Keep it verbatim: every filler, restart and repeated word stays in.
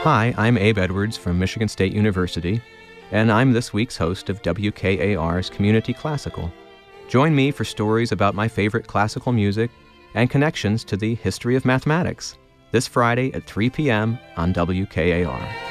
Hi, I'm Abe Edwards from Michigan State University, and I'm this week's host of W K A R's Community Classical. Join me for stories about my favorite classical music and connections to the history of mathematics this Friday at three p.m. on W K A R.